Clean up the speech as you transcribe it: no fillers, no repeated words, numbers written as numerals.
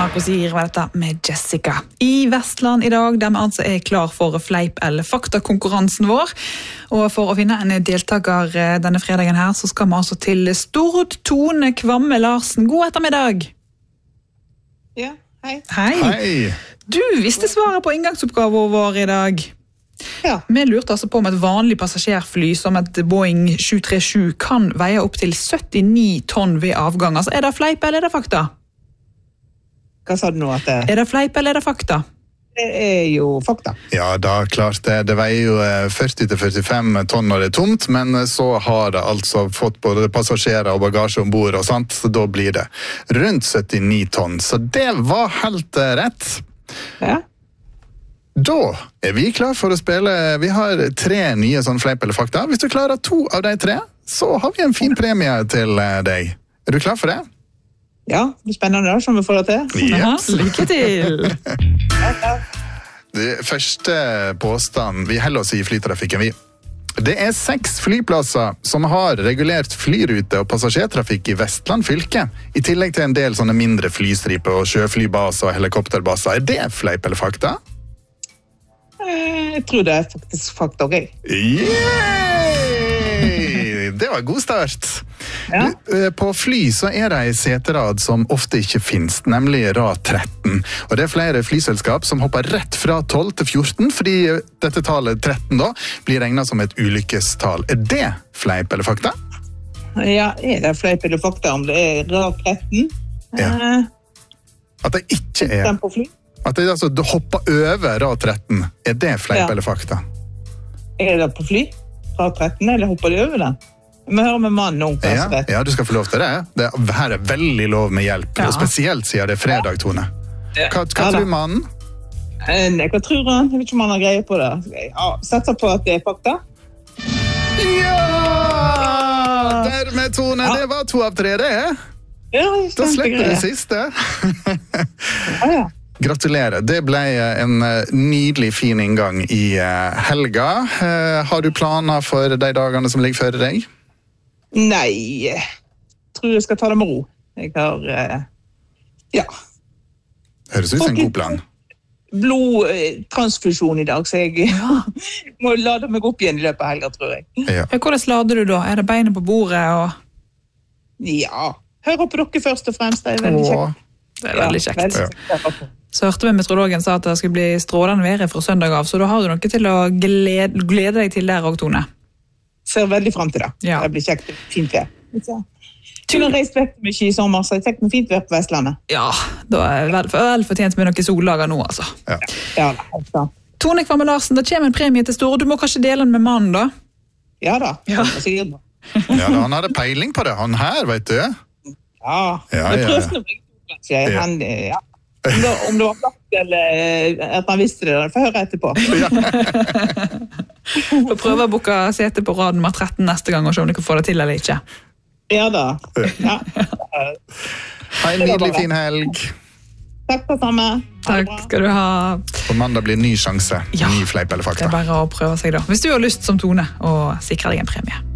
Marco sier var dette med Jessica. I Vestland I dag, der vi altså klar for fleip eller fakta-konkurransen vår. Og for å finne en deltaker denne fredagen her, så skal vi altså til Stord. Tone Kvamme Larsen, god ettermiddag. Ja, hei. Hei. Du visste svaret på inngangsoppgaven vår I dag. Ja. Vi lurte altså på om et vanlig passasjerfly som et Boeing 737 kan veie opp til 79 tonn ved avgang. Altså, det fleip eller det fakta? Hva sa du nå at det? Det fleip eller det fakta? Det jo fakta. Ja, da klart det. Det veier jo 40-45 tonn når det tomt, men så har det altså fått både passasjerer og bagasje ombord, og sant? Så da blir det rundt 79 tonn. Så det var helt rett. Ja. Da vi klar for å spille. Vi har 3 nye sånn fleip eller fakta. Hvis du klarer 2 av de 3, så har vi en fin premie til deg. Du klar for det? Ja, det spennende da, som vi får det til. Yes. Lykke til! Det første påstand, vi heller oss I flytrafikken. Det 6 flyplasser som har regulert flyrute og passasjertrafikk I Vestland fylke, I tillegg til en del sånne mindre flystriper og sjøflybaser og helikopterbaser. Det fleip eller fakta? Jeg tror det faktisk fakta, ok? Det var god start. Ja. På fly så det en seterad som ofte ikke finnes, nemlig rad 13. Og det flere flyselskap som hopper rett fra 12 til 14, fordi dette tallet 13 da blir regnet som et ulykkestal. Det fleip eller fakta? Ja, det fleip eller fakta om det rad 13? Ja. At det ikke Den på fly? At det altså, du hopper over rad 13. Det fleip eller fakta? Det på fly? Rad 13, eller hopper de over den? Vi hører med mannen om hva som vet. Ja, du skal få lov til det. Det her veldig lov med hjelp, og spesielt siden det fredag, Tone. Hva tror mannen? Hva tror han? Jeg vet ikke om han har greie på det. Ja, satser på at det fakta. Ja! Dermed, Tone, det var 2 av 3, det. Ja, da slipper du siste. Ja. Gratulerer, det ble en nydelig fin inngang I helga. Har du planer for de dagene som ligger før deg? Nei, jeg tror jeg skal ta det med ro. Jeg har, ja. Høres ut som en god plan. Blodtransfusjon I dag, så jeg må lade meg opp igjen I løpet av helga, tror jeg. Ja. Hvordan lader du da? Det beinet på bordet? Ja, hører på dere først og fremst, det veldig kjekt. Det veldig kjekt. Ja. Så hørte vi meteorologen sa at det skulle bli strålende været fra søndag av, så da har du noe til å glede deg til der også, Tone. Ser veldig frem til det. Ja. Det blir kjekt, fint vær. Du har reist vekk mye I sommer, så det kjekt med fint vær på Vestlandet. Ja, da vel fortjent med noen sollager nå, altså. Ja, Tone Kvamme Larsen, det kommer en premie til Stord. Du må kanskje dele den med mannen, da? Ja da. Ja, han hadde peiling på det, han her, vet du. Ja. Jeg prøvde å bringe han, om det var flakt eller at han visste det, får høre etterpå. Får prøve å boke sete på rad nummer 13 neste gang og se om du kan få det til eller ikke. Ja da. Ja. Ha en nydelig fin helg. Takk for samme. Takk skal du ha. På mandag blir en ny sjanse. Ny fleip eller fakta. Det bare å prøve seg da. Hvis du har lyst som Tone å sikre deg en premie.